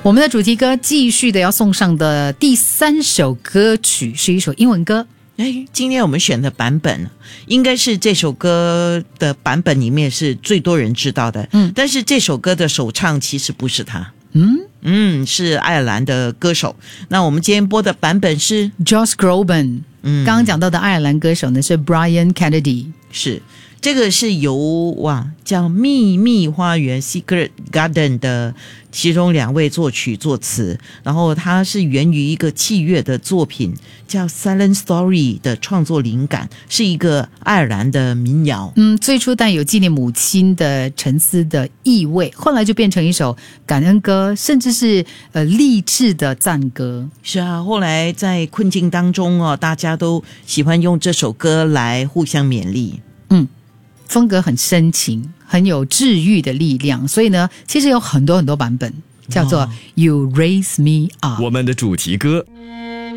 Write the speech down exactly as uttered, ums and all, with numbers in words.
我们的主题歌继续的要送上的第三首歌曲是一首英文歌。 哎，今天我们选的版本应该是这首歌的版本里面是最多人知道的，嗯，但是这首歌的首唱其实不是他，嗯嗯，是爱尔兰的歌手。那我们今天播的版本是 Josh Groban， 嗯，刚刚讲到的爱尔兰歌手呢是 Brian Kennedy， 是这个是由哇叫秘密花园 Secret Garden 的其中两位作曲作词，然后它是源于一个器乐的作品叫 Silent Story 的创作灵感，是一个爱尔兰的民谣。 嗯，最初带有纪念母亲的沉思的意味，后来就变成一首感恩歌，甚至是呃励志的赞歌。 是啊，后来在困境当中哦，大家都喜欢用这首歌来互相勉励。 嗯。风格很深情，很有治愈的力量，所以呢其实有很多很多版本，叫做 You Raise Me Up。 我们的主题歌